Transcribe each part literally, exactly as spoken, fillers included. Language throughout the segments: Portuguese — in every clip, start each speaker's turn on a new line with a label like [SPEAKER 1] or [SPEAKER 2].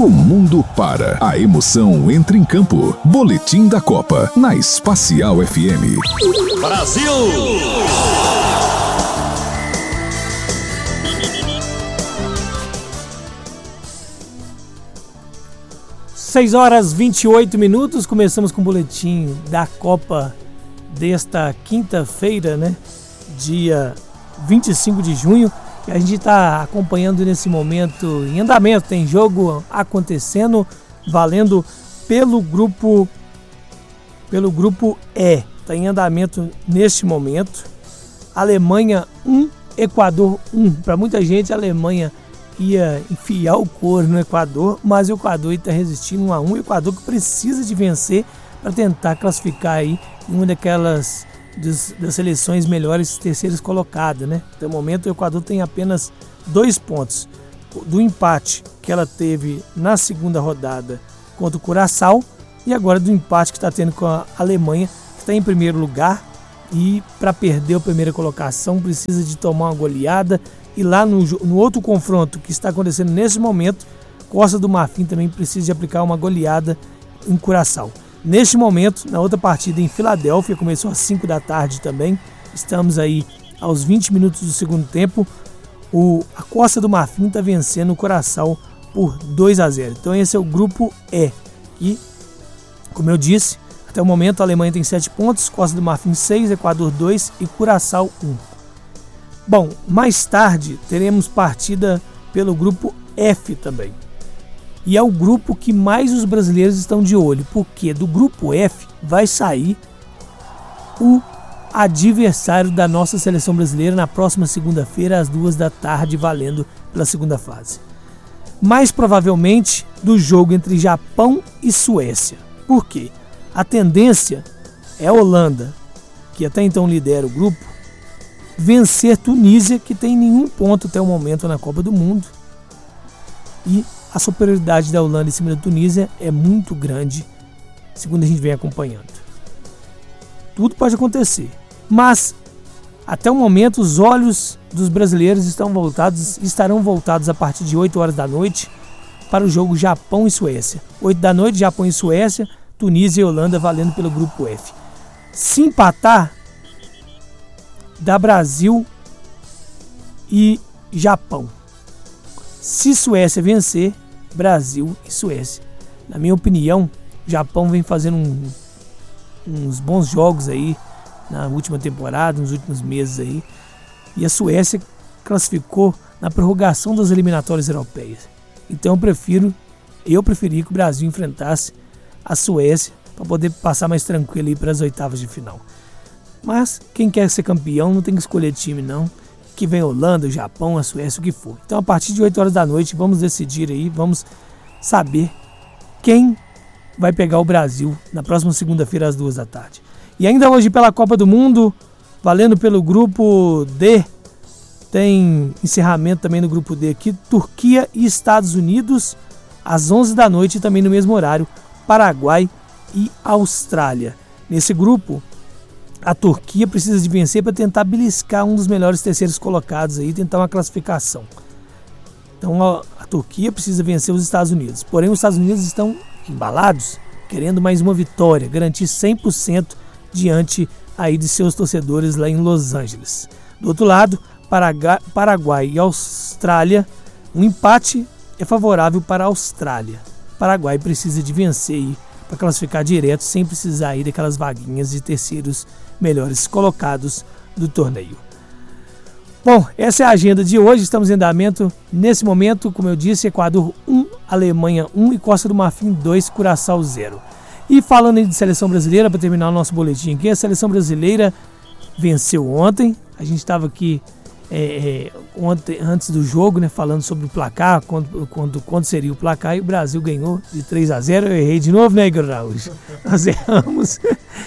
[SPEAKER 1] O mundo para. A emoção entra em campo. Boletim da Copa na Espacial F M.
[SPEAKER 2] Brasil!
[SPEAKER 3] seis horas e vinte e oito minutos, começamos com o boletim da Copa desta quinta-feira, né? Dia vinte e cinco de junho. E a gente está acompanhando nesse momento em andamento, tem jogo acontecendo, valendo pelo grupo, pelo grupo E. Está em andamento neste momento. Alemanha um, Equador um. Para muita gente a Alemanha ia enfiar o couro no Equador, mas o Equador está resistindo um a um. O Equador que precisa de vencer para tentar classificar aí em uma daquelas das, das seleções melhores terceiras colocadas, né? Até o momento o Equador tem apenas dois pontos do empate que ela teve na segunda rodada contra o Curaçao e agora do empate que está tendo com a Alemanha, que está em primeiro lugar, e para perder a primeira colocação precisa de tomar uma goleada. E lá no, no outro confronto que está acontecendo nesse momento, Costa do Marfim também precisa de aplicar uma goleada em Curaçao. Neste momento, na outra partida em Filadélfia, começou às cinco da tarde também, estamos aí aos vinte minutos do segundo tempo, o, a Costa do Marfim está vencendo o Curaçao por dois a zero. Então esse é o grupo E. E, como eu disse, até o momento a Alemanha tem sete pontos, Costa do Marfim seis, Equador dois e Curaçao um. Bom, mais tarde teremos partida pelo grupo F também. E é o grupo que mais os brasileiros estão de olho, porque do grupo F vai sair o adversário da nossa seleção brasileira na próxima segunda-feira, às duas da tarde, valendo pela segunda fase. Mais provavelmente do jogo entre Japão e Suécia. Por quê? A tendência é a Holanda, que até então lidera o grupo, vencer Tunísia, que tem nenhum ponto até o momento na Copa do Mundo. E a superioridade da Holanda em cima da Tunísia é muito grande, segundo a gente vem acompanhando. Tudo pode acontecer, mas até o momento os olhos dos brasileiros estão voltados, estarão voltados a partir de oito horas da noite para o jogo Japão e Suécia. oito da noite, Japão e Suécia, Tunísia e Holanda valendo pelo grupo F. Se empatar, dá Brasil e Japão. Se Suécia vencer, Brasil e Suécia. Na minha opinião, o Japão vem fazendo um, uns bons jogos aí na última temporada, nos últimos meses aí. E a Suécia classificou na prorrogação das eliminatórias europeias. Então eu prefiro, eu preferi que o Brasil enfrentasse a Suécia para poder passar mais tranquilo aí para as oitavas de final. Mas quem quer ser campeão não tem que escolher time não, que vem a Holanda, o Japão, a Suécia, o que for. Então a partir de oito horas da noite vamos decidir aí, vamos saber quem vai pegar o Brasil na próxima segunda-feira às duas da tarde. E ainda hoje pela Copa do Mundo, valendo pelo grupo D, tem encerramento também no grupo D aqui, Turquia e Estados Unidos, às onze da noite e também no mesmo horário, Paraguai e Austrália. Nesse grupo, a Turquia precisa de vencer para tentar beliscar um dos melhores terceiros colocados aí, tentar uma classificação. Então a, a Turquia precisa vencer os Estados Unidos. Porém, os Estados Unidos estão embalados, querendo mais uma vitória, garantir cem por cento diante aí de seus torcedores lá em Los Angeles. Do outro lado, Paraguai, Paraguai e Austrália, um empate é favorável para a Austrália. Paraguai precisa de vencer aí para classificar direto, sem precisar ir daquelas vaguinhas de terceiros melhores colocados do torneio. Bom, essa é a agenda de hoje, estamos em andamento nesse momento, como eu disse, Equador um, Alemanha um e Costa do Marfim dois, Curaçao zero. E falando aí de seleção brasileira, para terminar o nosso boletim aqui, a seleção brasileira venceu ontem, a gente estava aqui é, é, ontem, antes do jogo, né, falando sobre o placar, quando, quando, quando seria o placar, e o Brasil ganhou de três a zero, eu errei de novo, né, Igor Araújo? Nós erramos,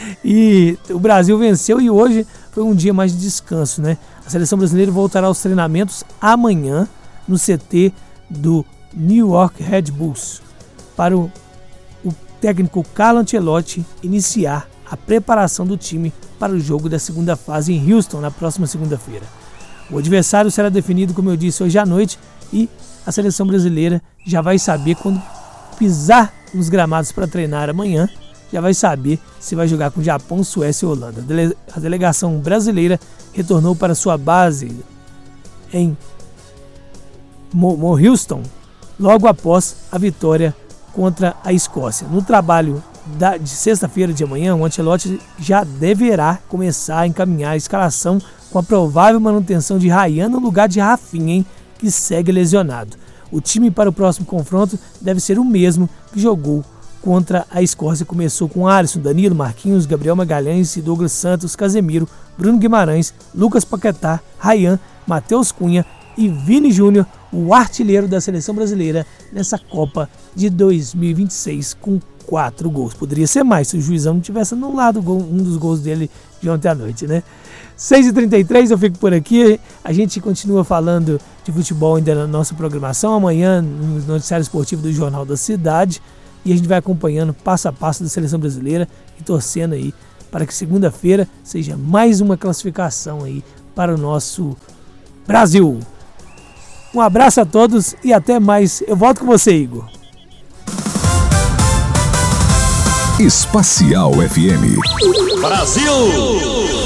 [SPEAKER 3] e o Brasil venceu e hoje foi um dia mais de descanso, né? A seleção brasileira voltará aos treinamentos amanhã no C T do New York Red Bulls para o, o técnico Carlo Ancelotti iniciar a preparação do time para o jogo da segunda fase em Houston na próxima segunda-feira. O adversário será definido, como eu disse, hoje à noite, e a seleção brasileira já vai saber quando pisar nos gramados para treinar amanhã, já vai saber se vai jogar com Japão, Suécia ou Holanda. A delegação brasileira retornou para sua base em Houston logo após a vitória contra a Escócia. No trabalho da, de sexta-feira de amanhã, o Ancelotti já deverá começar a encaminhar a escalação com a provável manutenção de Ryan no lugar de Rafinha, hein, que segue lesionado. O time para o próximo confronto deve ser o mesmo que jogou contra a Escócia. Começou com Alisson, Danilo, Marquinhos, Gabriel Magalhães e Douglas Santos, Casemiro, Bruno Guimarães, Lucas Paquetá, Ryan, Matheus Cunha e Vini Júnior, o artilheiro da seleção brasileira nessa Copa de dois mil e vinte e seis, com quatro gols. Poderia ser mais se o juizão não tivesse anulado um dos gols dele de ontem à noite, né? seis e trinta e três, eu fico por aqui. A gente continua falando de futebol ainda na nossa programação. Amanhã, no noticiário esportivo do Jornal da Cidade. E a gente vai acompanhando passo a passo da seleção brasileira e torcendo aí para que segunda-feira seja mais uma classificação aí para o nosso Brasil. Um abraço a todos e até mais. Eu volto com você, Igor.
[SPEAKER 1] Espacial F M.
[SPEAKER 2] Brasil!